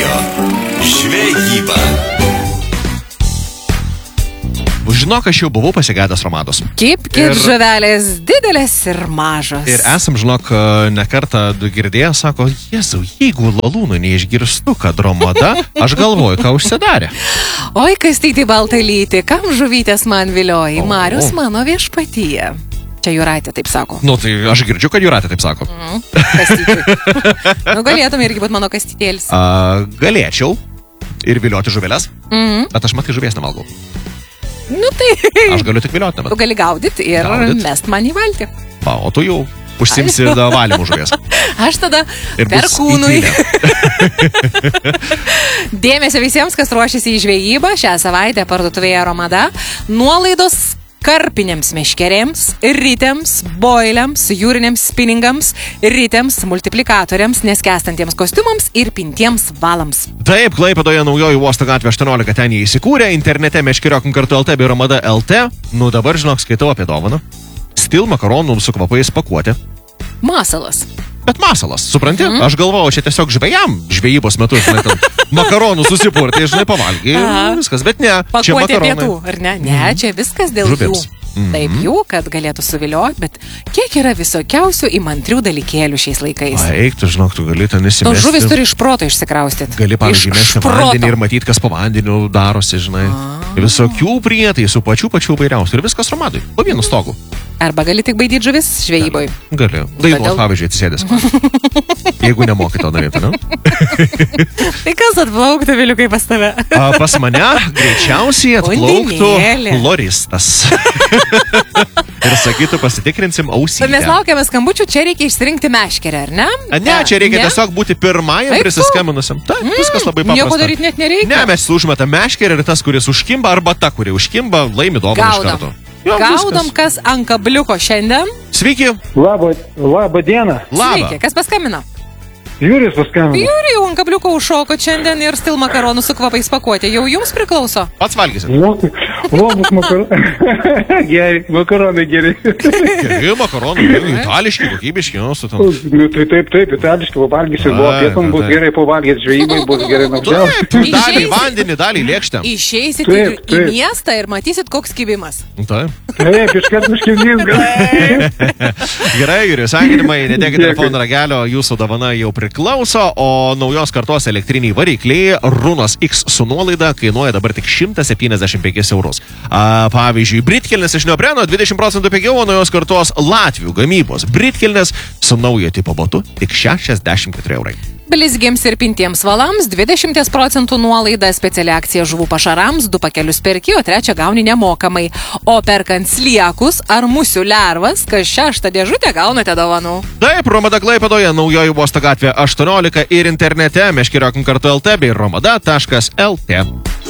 žvejyba. Žinok, aš jau buvau pasigedęs Romados. Kipkit žuvelės didelės ir mažos. Ir esam, žinok, nekartą girdėję, sako, Jėzau, jeigu lalūnų neišgirstų, kad Romada, aš galvoju, ką užsidarė. Oi, Kastytį Baltalyti, kam žuvytės man vilioji, Marius mano viešpatyje. Čia Jūratė taip sako. Nu, tai aš girdžiu, kad Jūratė taip sako. Kastyčiui. Nu, galėtum irgi būti mano kastytėlis. Galėčiau ir vilioti žuvelės, bet aš matai žuvies nevalgau. Nu tai. Aš galiu tik vilioti, Tu gali gaudyti ir mest man į valtį. O tu jau užsimsi valymų žuvies. Aš tada perkūnui. Dėmesio visiems, kas ruošiasi į žvejybą. Šią savaitę parduotuvėje Romada nuolaidos karpiniams meškerėms, ritėms, boiliams, jūriniams spinningams, ritėms, multiplikatoriams, neskęstantiems kostiumams ir pintiems valams. Taip, Klaipėdoje naujoji Uosto gatvė 18 ten jį įsikūrė, internete meškeriok.lt bei Romada LT. Nu dabar, žinok, skaitau apie dovaną. Stil makaronų su kvapais pakuotė. Masalas. Bet masalas, supranti? Aš galvojau, čia tiesiog žvejybos metu, žinai, ten makaronų susipurtai, žinai, pavalgy, viskas, bet ne. Pakuotė pietų, ar ne? Ne, čia viskas dėl jų. Taip jų, kad galėtų suvilioti, bet kiek yra visokiausių įmantrių dalykėlių šiais laikais. Eik, tu žinok, tu gali ten įsimesti. Tu žuvis turi iš proto išsikraustyti. Gali, pavyzdžiui, mesti vandenį ir matyti, kas po vandeniu darosi, žinai. Visokių prietaisų, pačių vairiausių ir viskas Romadui, po vienu stogu. Arba gali tik baidyti žuvis žvejyboj. Gali. Dainuot, pavyzdžiui, atsisėdęs. Jeigu nemoki to daryti, ne? Tai kas atplauktų, Viliukai, pas tave? Pas mane greičiausiai atplauktų floristas. Ir sakytų, pasitikrinsim ausytę. Mes laukiame skambučių, čia reikia išsirinkti meškerę, ar ne? Ne, čia reikia tiesiog būti pirmajam prisiskaminusiam. Taip, viskas labai paprasta. Nieko daryti net nereikia. Ne, mes užmetam meškerę ir tas, kuris užkimba, arba ta, kuri užkimba, laimi dovaną iš karto. Gaudom, kas ant kabliuko šiandien. Sveiki. Labą dieną. Sveiki, kas paskambino? Jūris paskambino. Jūri jau ant kabliuko užšoko šiandien ir stil makaronų su kvapais pakuotė. Jau jums priklauso? Pats valgysit. Lobus makaronai. Gerai, makaronai gerai. Geri makaronai, itališki, kokybiški. Taip, itališki, pavalgysiu. Pietum bus gerai pavalgyti, žvejybai bus gerai nakčiausiai. Dalį vandenį, dalį lėkštę. Išeisit į miestą ir matysit, koks kibimas. Taip. Taip, iškart užkibdys gal. Gerai, Jūri, sveikinimai, nedėkit telefono ragelio, jūsų dovana jau priklauso, o naujos kartos elektriniai varikliai Runos X su nuolaida kainuoja dabar tik 175 eurus. Pavyzdžiui, britkelnės iš neopreno 20% pigiau, o naujos kartos Latvių gamybos britkelnės su naujo tipo botu tik 64 eurai. Blizgiems ir pintiems valams 20% nuolaida, speciali akcija žuvų pašarams, 2 pakelius perki, o 3 gauni nemokamai. O perkant sliekus ar musių lervas, kas 6 dėžutę gaunate dovanų. Taip, Romada Klaipėdoje, naujoji Uosto gatvė 18 ir internete meškeriok.lt bei romada.lt.